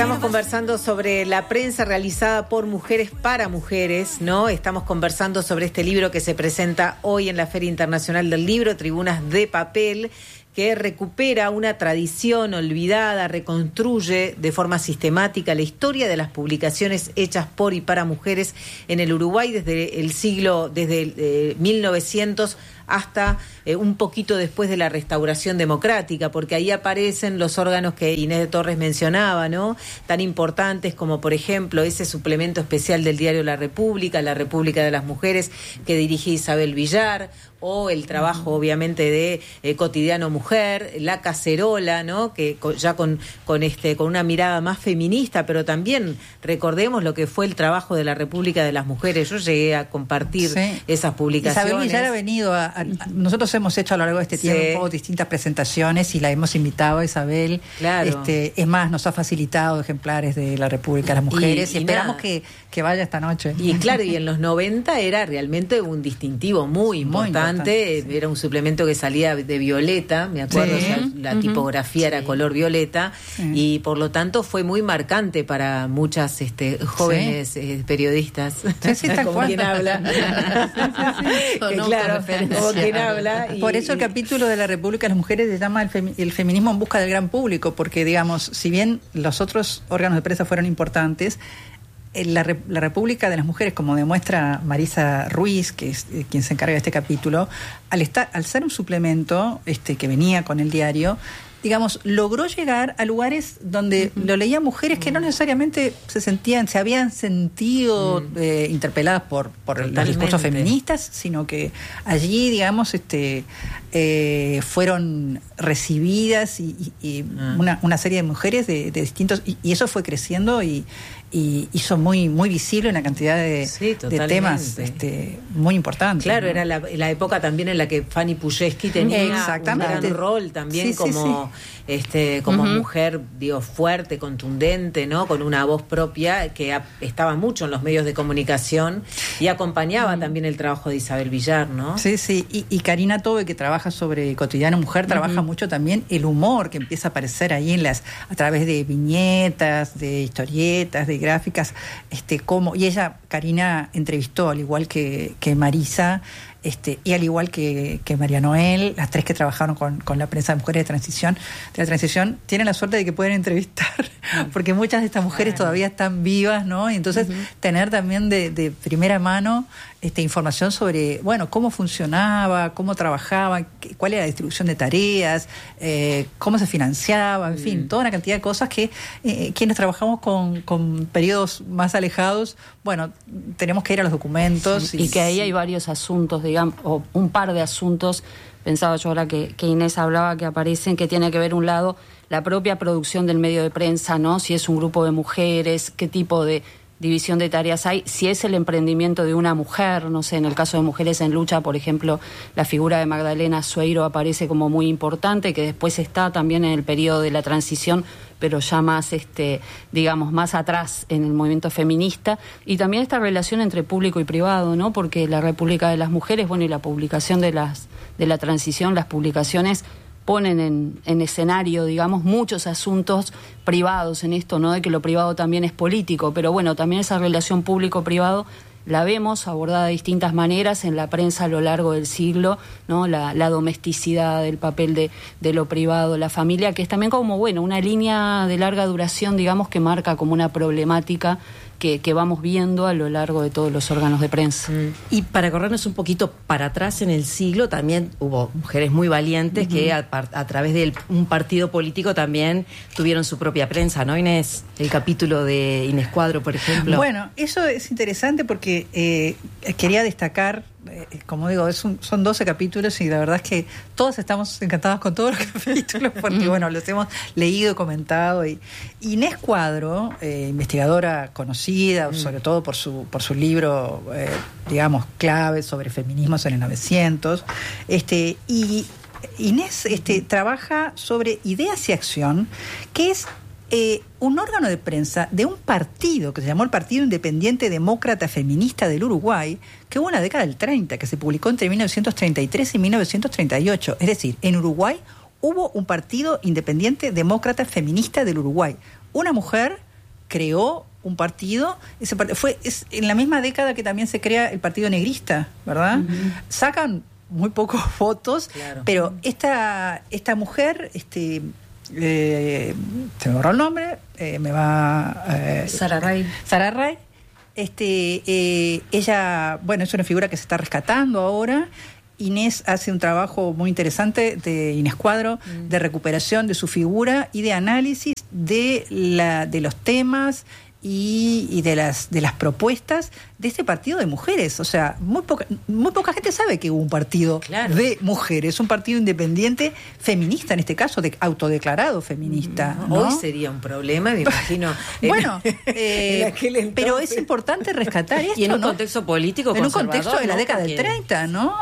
Estamos conversando sobre la prensa realizada por mujeres para mujeres, ¿no? Estamos conversando sobre este libro que se presenta hoy en la Feria Internacional del Libro, Tribunas de Papel, que recupera una tradición olvidada, reconstruye de forma sistemática la historia de las publicaciones hechas por y para mujeres en el Uruguay desde 1900 hasta un poquito después de la restauración democrática, porque ahí aparecen los órganos que Inés de Torres mencionaba, ¿no? Tan importantes como, por ejemplo, ese suplemento especial del diario La República de las Mujeres, que dirige Isabel Villar, o el trabajo, obviamente, de Cotidiano Mujer, La Cacerola, ¿no? Que ya con una mirada más feminista, pero también recordemos lo que fue el trabajo de La República de las Mujeres. Yo llegué a compartir esas publicaciones. Isabel Villar ha venido nosotros hemos hecho a lo largo de este tiempo distintas presentaciones y la hemos invitado a Isabel. Claro. Es más, nos ha facilitado ejemplares de La República de las Mujeres y esperamos que vaya esta noche. Y claro, y en los 90 era realmente un distintivo muy importante. Era un suplemento que salía de violeta, me acuerdo, o sea, la tipografía era color violeta, y por lo tanto fue muy marcante para muchas jóvenes periodistas. Como quien habla. Claro, como quien habla. Por eso el capítulo de La República de las Mujeres se llama el feminismo en busca del gran público, porque, digamos, si bien los otros órganos de prensa fueron importantes, la República de las Mujeres, como demuestra Marisa Ruiz, que es quien se encarga de este capítulo, al ser un suplemento que venía con el diario, digamos, logró llegar a lugares donde lo leían mujeres que no necesariamente se habían sentido interpeladas por los discursos feministas, sino que allí, digamos, fueron recibidas y una serie de mujeres de distintos, y eso fue creciendo y hizo muy muy visible una cantidad de temas muy importantes. Claro, ¿no? Era la época también en la que Fanny Pujeski tenía un gran rol también como mujer, digo, fuerte, contundente, ¿no? Con una voz propia que estaba mucho en los medios de comunicación y acompañaba también el trabajo de Isabel Villar, ¿no? Sí, y Karina Tobe, que trabaja sobre Cotidiano Mujer, trabaja mucho también el humor que empieza a aparecer ahí a través de viñetas, de historietas, de gráficas, y ella, Karina, entrevistó, al igual que Marisa, y al igual que María Noel, las tres que trabajaron con la prensa de mujeres de la transición, tienen la suerte de que pueden entrevistar, porque muchas de estas mujeres todavía están vivas, ¿no? Y entonces tener también de primera mano información sobre, bueno, cómo funcionaba, cómo trabajaba, cuál era la distribución de tareas, cómo se financiaba, en fin, toda una cantidad de cosas que quienes trabajamos con periodos más alejados, bueno, tenemos que ir a los documentos. Y que ahí hay varios asuntos, digamos, o un par de asuntos, pensaba yo ahora que Inés hablaba, que aparecen, que tiene que ver, un lado, la propia producción del medio de prensa, ¿no? Si es un grupo de mujeres, qué tipo de división de tareas hay, si es el emprendimiento de una mujer, no sé, en el caso de Mujeres en Lucha, por ejemplo, la figura de Magdalena Sueiro aparece como muy importante, que después está también en el periodo de la transición, pero ya más, digamos, más atrás en el movimiento feminista, y también esta relación entre público y privado, ¿no? Porque la República de las Mujeres, bueno, y la publicación de la transición, las publicaciones ponen en escenario, digamos, muchos asuntos privados en esto, ¿no? De que lo privado también es político, pero bueno, también esa relación público-privado la vemos abordada de distintas maneras en la prensa a lo largo del siglo, ¿no? La domesticidad del papel de lo privado, la familia, que es también como, bueno, una línea de larga duración, digamos, que marca como una problemática que vamos viendo a lo largo de todos los órganos de prensa. Y para corrernos un poquito para atrás en el siglo, también hubo mujeres muy valientes que a través de un partido político también tuvieron su propia prensa, ¿no, Inés? El capítulo de Inés Cuadro, por ejemplo. Bueno, eso es interesante porque quería destacar, como digo, son 12 capítulos y la verdad es que todos estamos encantados con todos los capítulos porque, bueno, los hemos leído, comentado. Y Inés Cuadro, investigadora conocida, sobre todo por su libro, digamos, clave sobre feminismos en el 900, y Inés trabaja sobre Ideas y Acción, que es un órgano de prensa de un partido que se llamó el Partido Independiente Demócrata Feminista del Uruguay, que hubo en la década del 30, que se publicó entre 1933 y 1938. Es decir, en Uruguay hubo un Partido Independiente Demócrata Feminista del Uruguay. Una mujer creó un partido. Es en la misma década que también se crea el Partido Negrista, ¿verdad? Sacan muy pocos votos, claro, pero esta mujer, se me borró el nombre, Sara Ray. Ella, bueno, es una figura que se está rescatando ahora. Inés hace un trabajo muy interesante de Inés Cuadro, de recuperación de su figura y de análisis de los temas y de las propuestas de este partido de mujeres. O sea, muy poca gente sabe que hubo un partido, claro, de mujeres, un partido independiente feminista, en este caso, autodeclarado feminista, ¿no? Hoy sería un problema, me imagino. Bueno, pero es importante rescatar esto, y en un contexto político en un contexto de la década del 30, ¿no?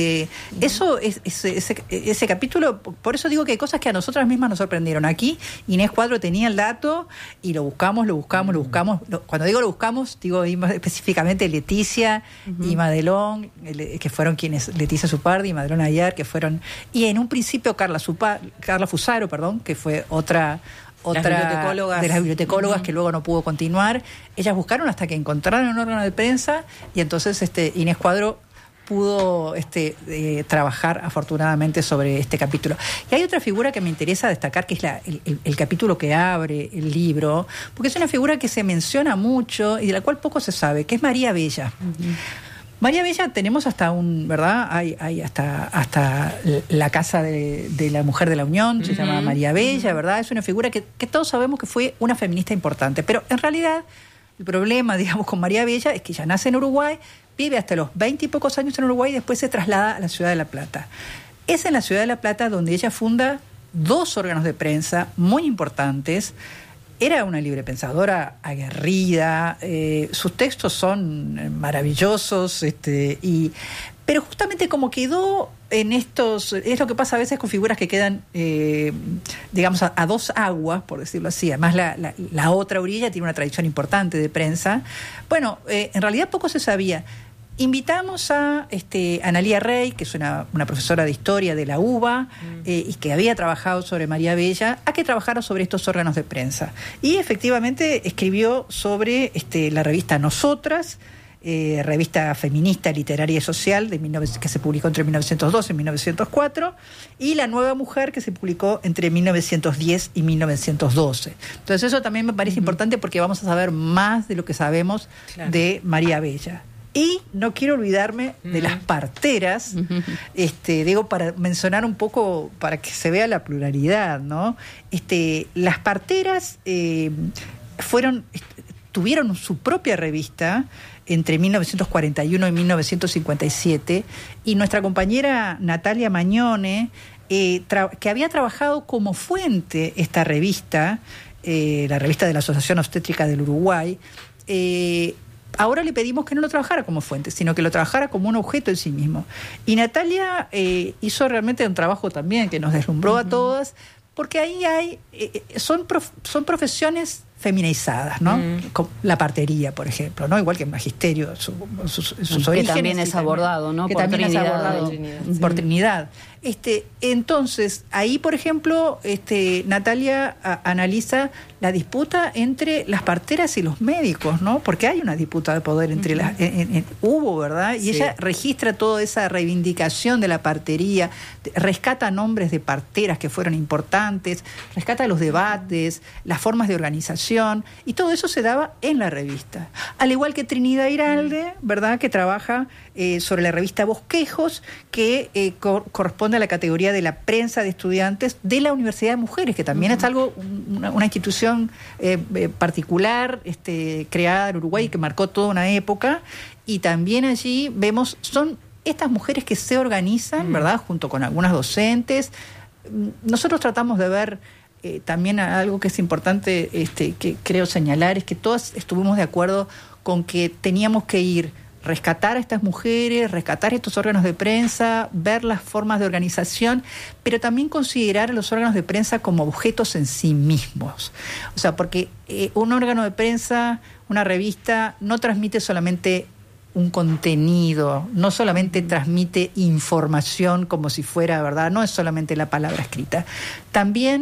Eso ese capítulo, por eso digo que hay cosas que a nosotras mismas nos sorprendieron. Aquí Inés Cuadro tenía el dato y lo buscamos. Cuando digo lo buscamos, digo específicamente Leticia y Madelón, que fueron quienes, Leticia Zupardi y Madelón Ayar, que fueron, y en un principio Carla Fusaro, que fue otra de las bibliotecólogas que luego no pudo continuar. Ellas buscaron hasta que encontraron un órgano de prensa, y entonces Inés Cuadro pudo trabajar afortunadamente sobre este capítulo. Y hay otra figura que me interesa destacar, que es el capítulo que abre el libro, porque es una figura que se menciona mucho y de la cual poco se sabe, que es María Bella. María Bella tenemos hasta ¿verdad? Hay hasta la casa de la mujer de la Unión, se llama María Bella, ¿verdad? Es una figura que todos sabemos que fue una feminista importante, pero en realidad el problema, digamos, con María Bella es que ella nace en Uruguay, vive hasta los 20 y pocos años en Uruguay y después se traslada a la Ciudad de La Plata. Es en la Ciudad de La Plata donde ella funda 2 órganos de prensa muy importantes. Era una librepensadora aguerrida, sus textos son maravillosos, pero justamente como quedó en estos, es lo que pasa a veces con figuras que quedan, digamos, a 2 aguas, por decirlo así. Además, la otra orilla tiene una tradición importante de prensa. Bueno, en realidad poco se sabía. Invitamos a Analía Rey, que es una profesora de historia de la UBA, y que había trabajado sobre María Bella, a que trabajara sobre estos órganos de prensa. Y efectivamente escribió sobre la revista Nosotras, revista feminista, literaria y social que se publicó entre 1902 y 1904, y La Nueva Mujer, que se publicó entre 1910 y 1912. Entonces eso también me parece importante, porque vamos a saber más de lo que sabemos, claro, de María Bella. Y no quiero olvidarme de las parteras, digo, para mencionar un poco, para que se vea la pluralidad, ¿no? Las parteras tuvieron su propia revista entre 1941 y 1957, y nuestra compañera Natalia Mañone, que había trabajado como fuente esta revista, la revista de la Asociación Obstétrica del Uruguay, ahora le pedimos que no lo trabajara como fuente, sino que lo trabajara como un objeto en sí mismo. Y Natalia hizo realmente un trabajo también que nos deslumbró a todas, porque ahí son profesiones feminizadas, ¿no? La partería, por ejemplo, ¿no? Igual que el magisterio, sus orígenes. Que también es abordado, ¿no? Que también es abordado por Trinidad. Entonces, ahí, por ejemplo, Natalia analiza la disputa entre las parteras y los médicos, ¿no? Porque hay una disputa de poder entre hubo, ¿verdad? Y ella registra toda esa reivindicación de la partería, rescata nombres de parteras que fueron importantes, rescata los debates, las formas de organización, y todo eso se daba en la revista. Al igual que Trinidad Iralde, ¿verdad? Que trabaja sobre la revista Bosquejos, que corresponde a la categoría de la prensa de estudiantes de la Universidad de Mujeres, que también es algo, una institución particular, creada en Uruguay, que marcó toda una época, y también allí vemos, son estas mujeres que se organizan, ¿verdad?, junto con algunas docentes. Nosotros tratamos de ver también algo que es importante, que creo señalar, es que todas estuvimos de acuerdo con que teníamos que rescatar a estas mujeres, rescatar estos órganos de prensa, ver las formas de organización, pero también considerar a los órganos de prensa como objetos en sí mismos. O sea, porque un órgano de prensa, una revista, no transmite solamente un contenido, no solamente transmite información como si fuera, ¿verdad? No es solamente la palabra escrita. También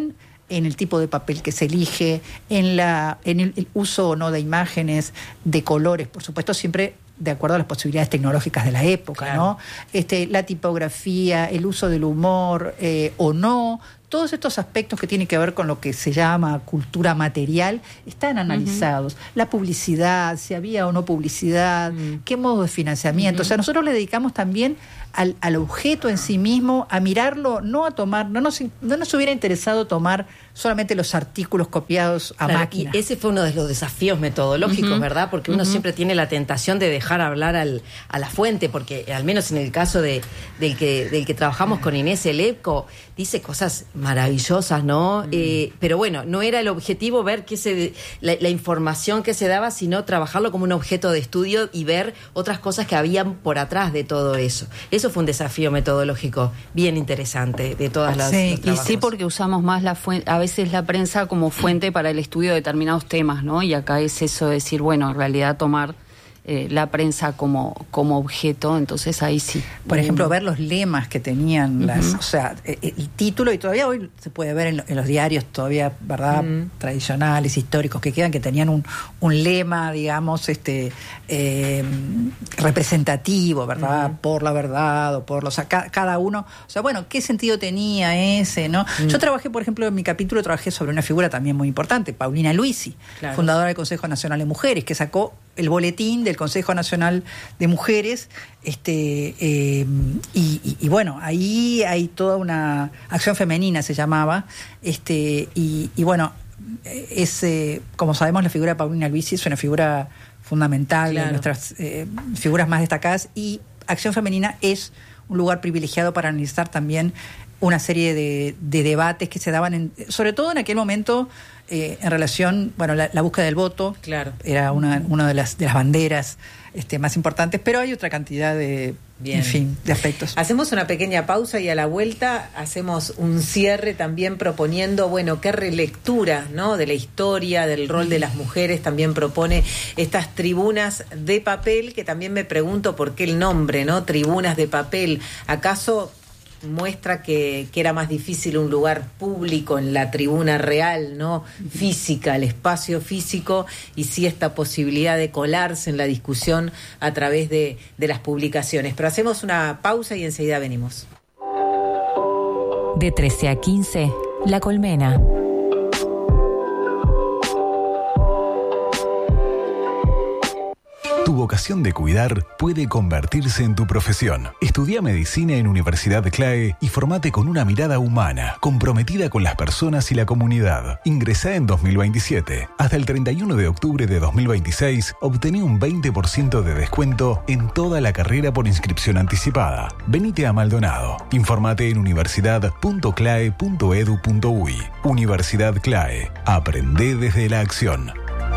en el tipo de papel que se elige, en el uso o no de imágenes, de colores, por supuesto, siempre de acuerdo a las posibilidades tecnológicas de la época, claro, ¿no? La tipografía, el uso del humor o no, todos estos aspectos que tienen que ver con lo que se llama cultura material están analizados. La publicidad, si había o no publicidad, qué modo de financiamiento. O sea, nosotros le dedicamos también al objeto en sí mismo, a mirarlo, no a tomar, no nos hubiera interesado tomar solamente los artículos copiados a máquina. Y ese fue uno de los desafíos metodológicos, ¿verdad? Porque uno siempre tiene la tentación de dejar hablar a la fuente, porque al menos en el caso del que trabajamos con Inés Elepko, dice cosas maravillosas, ¿no? Pero bueno, no era el objetivo ver la información que se daba, sino trabajarlo como un objeto de estudio y ver otras cosas que habían por atrás de todo eso. Eso fue un desafío metodológico bien interesante de todas las y sí, porque usamos más a veces la prensa como fuente para el estudio de determinados temas, ¿no? Y acá es eso de decir, bueno, en realidad tomar la prensa como objeto, entonces ahí sí. Por ejemplo, ver los lemas que tenían, o sea, el título, y todavía hoy se puede ver en los diarios todavía, ¿verdad?, tradicionales, históricos, que quedan, que tenían un lema, digamos, representativo, ¿verdad?, por la verdad, o por los... cada uno, o sea, bueno, ¿qué sentido tenía ese, no? Yo trabajé, por ejemplo, en mi capítulo trabajé sobre una figura también muy importante, Paulina Luisi, claro, fundadora del Consejo Nacional de Mujeres, que sacó el boletín del Consejo Nacional de Mujeres, y bueno, ahí hay toda una acción femenina, se llamaba, y bueno, como sabemos, la figura de Paulina Luisi es una figura fundamental, claro, de nuestras figuras más destacadas, y Acción Femenina es un lugar privilegiado para analizar también una serie de debates que se daban, sobre todo en aquel momento, en relación, bueno, la búsqueda del voto, claro, era una de las banderas más importantes, pero hay otra cantidad de aspectos. Hacemos una pequeña pausa y a la vuelta hacemos un cierre también proponiendo, bueno, qué relectura, ¿no?, de la historia, del rol de las mujeres también propone estas tribunas de papel, que también me pregunto por qué el nombre, ¿no?, tribunas de papel. ¿Acaso muestra que era más difícil un lugar público en la tribuna real, no física, el espacio físico, y sí esta posibilidad de colarse en la discusión a través de las publicaciones? Pero hacemos una pausa y enseguida venimos. De 13 a 15, La Colmena. Tu vocación de cuidar puede convertirse en tu profesión. Estudia medicina en Universidad CLAE y formate con una mirada humana, comprometida con las personas y la comunidad. Ingresá en 2027. Hasta el 31 de octubre de 2026, obtení un 20% de descuento en toda la carrera por inscripción anticipada. Venite a Maldonado. Informate en universidad.clae.edu.uy. Universidad CLAE. Aprendé desde la acción.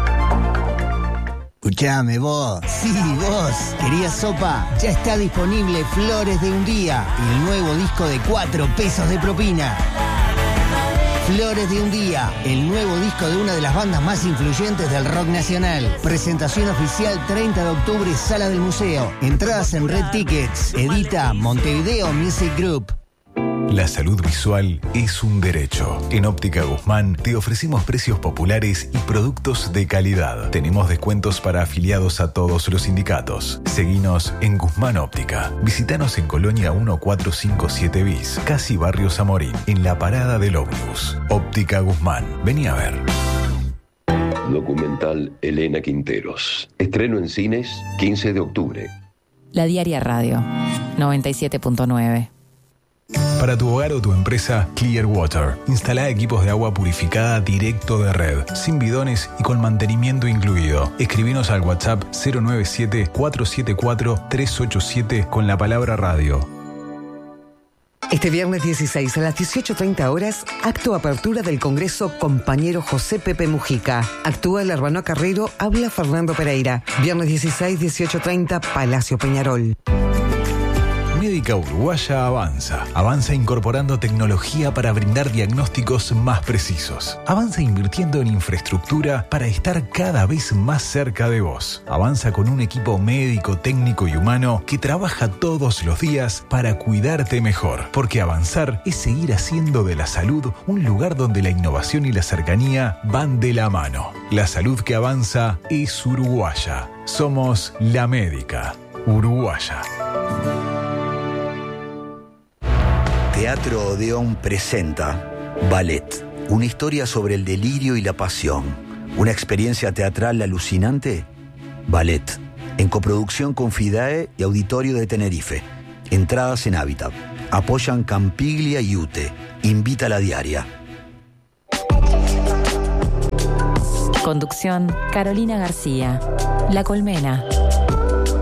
Escuchame vos, sí vos, ¿querías sopa? Ya está disponible Flores de un Día, el nuevo disco de 4 pesos de propina. Flores de un Día, el nuevo disco de una de las bandas más influyentes del rock nacional. Presentación oficial 30 de octubre, Sala del Museo. Entradas en Red Tickets. Edita Montevideo Music Group. La salud visual es un derecho. En Óptica Guzmán te ofrecemos precios populares y productos de calidad. Tenemos descuentos para afiliados a todos los sindicatos. Seguinos en Guzmán Óptica. Visítanos en Colonia 1457 bis, casi Barrio Zamorín, en la parada del ómnibus. Óptica Guzmán. Vení a ver. Documental Elena Quinteros. Estreno en cines 15 de octubre. La Diaria Radio 97.9. Para tu hogar o tu empresa, Clear Water. Instalá equipos de agua purificada directo de red, sin bidones y con mantenimiento incluido. Escribinos al WhatsApp 097-474-387 con la palabra radio. Este viernes 16 a las 18:30 horas, acto apertura del Congreso Compañero José Pepe Mujica. Actúa el Hermano Carrero, habla Fernando Pereira. Viernes 16, 18:30, Palacio Peñarol. Médica médica uruguaya avanza. Avanza incorporando tecnología para brindar diagnósticos más precisos. Avanza invirtiendo en infraestructura para estar cada vez más cerca de vos. Avanza con un equipo médico, técnico y humano que trabaja todos los días para cuidarte mejor. Porque avanzar es seguir haciendo de la salud un lugar donde la innovación y la cercanía van de la mano. La salud que avanza es uruguaya. Somos La Médica Uruguaya. Teatro Odeón presenta Ballet, una historia sobre el delirio y la pasión. Una experiencia teatral alucinante. Ballet, en coproducción con FIDAE y Auditorio de Tenerife. Entradas en Hábitat. Apoyan Campiglia y UTE. Invita a La Diaria. Conducción, Carolina García. La Colmena.